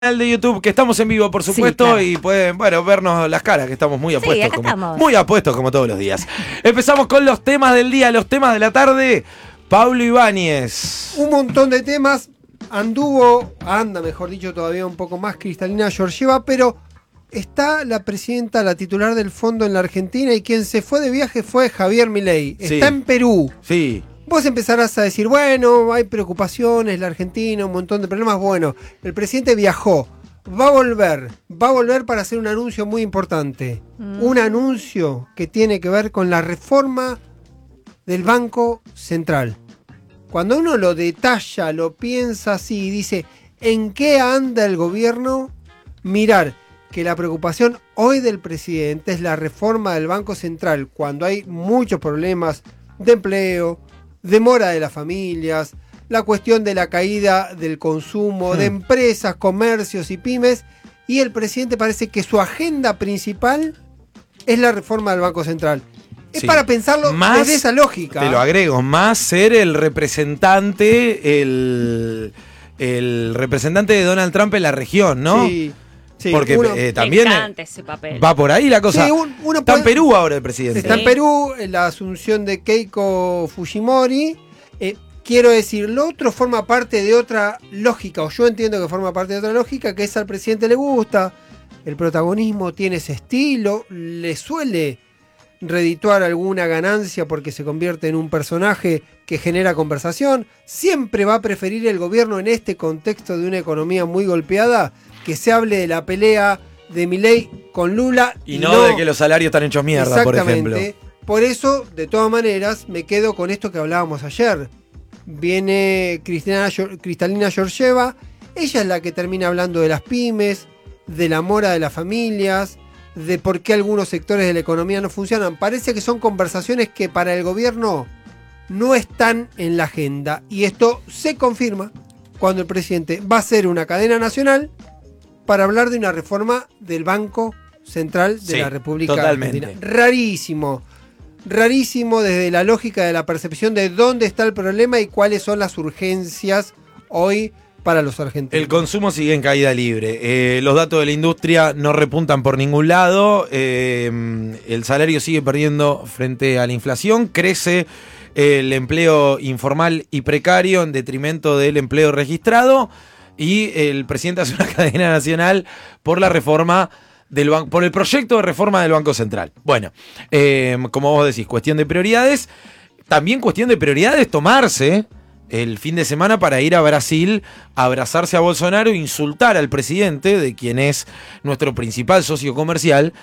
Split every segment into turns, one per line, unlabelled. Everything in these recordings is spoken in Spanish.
De YouTube, que estamos en vivo, por supuesto, sí, claro. Y pueden, vernos las caras, que estamos muy apuestos.
Sí, estamos.
Muy apuestos como todos los días. Empezamos con los temas del día, los temas de la tarde. Pablo Ibáñez.
Un montón de temas. Anda, mejor dicho, todavía un poco más Cristalina Georgieva, pero está la presidenta, la titular del fondo en la Argentina, y quien se fue de viaje fue Javier Milei.
Sí.
Está en Perú.
Sí.
Vos empezarás a decir, bueno, hay preocupaciones, la Argentina, un montón de problemas. Bueno, el presidente viajó, va a volver para hacer un anuncio muy importante. Un anuncio que tiene que ver con la reforma del Banco Central. Cuando uno lo detalla, lo piensa así y dice, ¿en qué anda el gobierno? Mirar que la preocupación hoy del presidente es la reforma del Banco Central, cuando hay muchos problemas de empleo, demora de las familias, la cuestión de la caída del consumo, de empresas, comercios y pymes, y el presidente parece que su agenda principal es la reforma del Banco Central. Es para pensarlo más, desde esa lógica.
Te lo agrego, más ser el representante, el representante de Donald Trump en la región, ¿no? Sí. Sí, porque también
ese papel.
Va por ahí la cosa.
Sí,
está en Perú ahora el presidente.
Está en Perú, en la asunción de Keiko Fujimori. Quiero decir, lo otro forma parte de otra lógica, o yo entiendo que forma parte de otra lógica, que es al presidente le gusta, el protagonismo, tiene ese estilo, le suele redituar alguna ganancia porque se convierte en un personaje que genera conversación. Siempre va a preferir el gobierno en este contexto de una economía muy golpeada que se hable de la pelea de Milei con Lula
y no de que los salarios están hechos mierda, por ejemplo.
Por eso, de todas maneras, me quedo con esto que hablábamos ayer. Viene Cristalina Georgieva, ella es la que termina hablando de las pymes, de la mora de las familias, de por qué algunos sectores de la economía no funcionan. Parece que son conversaciones que para el gobierno no están en la agenda, y esto se confirma cuando el presidente va a hacer una cadena nacional para hablar de una reforma del Banco Central de la República Argentina. Rarísimo desde la lógica de la percepción de dónde está el problema y cuáles son las urgencias hoy para los argentinos.
El consumo sigue en caída libre. Los datos de la industria no repuntan por ningún lado. El salario sigue perdiendo frente a la inflación. Crece el empleo informal y precario en detrimento del empleo registrado. Y el presidente hace una cadena nacional por la reforma del por el proyecto de reforma del Banco Central. Bueno, como vos decís, cuestión de prioridades. También cuestión de prioridades tomarse el fin de semana para ir a Brasil, a abrazarse a Bolsonaro, insultar al presidente, de quien es nuestro principal socio comercial,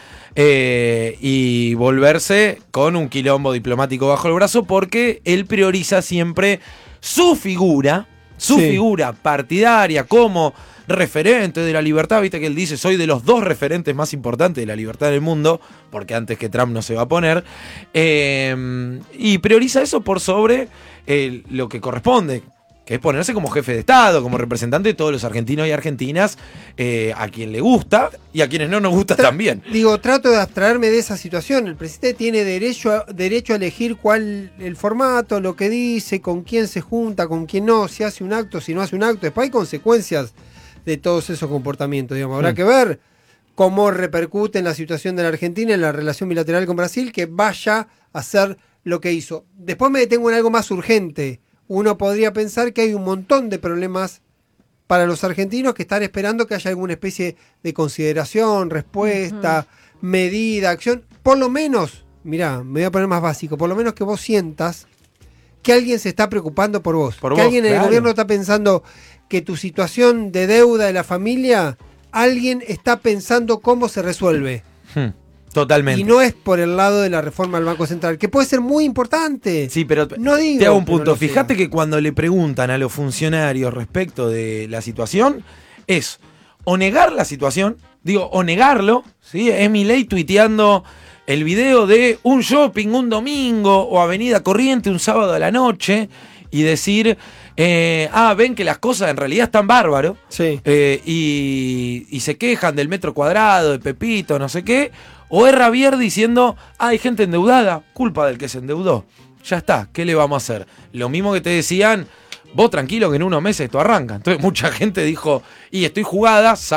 y volverse con un quilombo diplomático bajo el brazo, porque él prioriza siempre su figura partidaria como referente de la libertad. Viste que él dice, soy de los dos referentes más importantes de la libertad en el mundo, porque antes que Trump no se va a poner, y prioriza eso por sobre lo que corresponde, que es ponerse como jefe de Estado, como representante de todos los argentinos y argentinas, a quien le gusta y a quienes no nos gusta también.
Trato de abstraerme de esa situación. El presidente tiene derecho a elegir cuál el formato, lo que dice, con quién se junta, con quién no, si hace un acto, si no hace un acto. Después hay consecuencias de todos esos comportamientos, digamos. Habrá que ver cómo repercute en la situación de la Argentina, en la relación bilateral con Brasil, que vaya a hacer lo que hizo. Después me detengo en algo más urgente. Uno podría pensar que hay un montón de problemas para los argentinos que están esperando que haya alguna especie de consideración, respuesta, medida, acción. Por lo menos, mirá, me voy a poner más básico, por lo menos que vos sientas que alguien se está preocupando por vos. Alguien en el gobierno está pensando que tu situación de deuda de la familia, alguien está pensando cómo se resuelve.
Totalmente.
Y no es por el lado de la reforma del Banco Central, que puede ser muy importante.
Sí, pero
no digo
te hago un punto.
No
fíjate que cuando le preguntan a los funcionarios respecto de la situación, es o negar la situación, o negarlo, ¿sí? Es Milei tuiteando el video de un shopping un domingo o Avenida Corriente un sábado a la noche y decir, ven que las cosas en realidad están bárbaro, y se quejan del metro cuadrado, de Pepito, no sé qué. O es Javier diciendo, hay gente endeudada, culpa del que se endeudó. Ya está, ¿qué le vamos a hacer? Lo mismo que te decían, vos tranquilo que en unos meses esto arranca. Entonces mucha gente dijo, y estoy jugada,